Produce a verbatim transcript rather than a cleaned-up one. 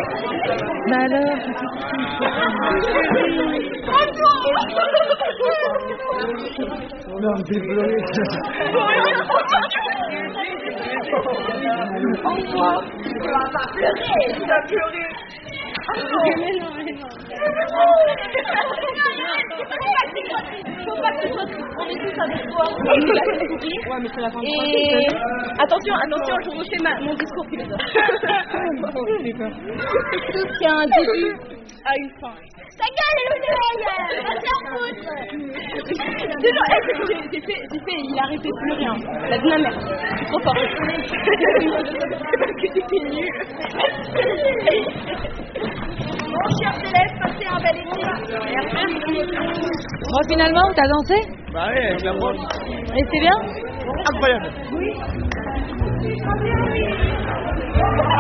Bah alors. Non, j'ai pleuré. Au revoir. Tu vas pas pleurer, tu vas pleurer. Mais non, mais non. Faut pas que tu sois triste, on est tous avec toi. Ouais, mais c'est la fin de Et attention, attention, je vous fais ma, mon discours philosophe. Tout ce qui a un début À une fin. Ta gueule, l'oreille, va te faire foutre. Déjà, hey, j'ai j'ai fait, j'ai fait, il a arrêté de pleurer. Hein. La vie de ma mère. C'est trop fort. C'est parce que t'étais nul. Bon, chers élèves, passez un bel été. Merci. Bon, finalement, t'as dansé? Bah ouais, avec la broche. Et c'est bien? Incroyable. Oui.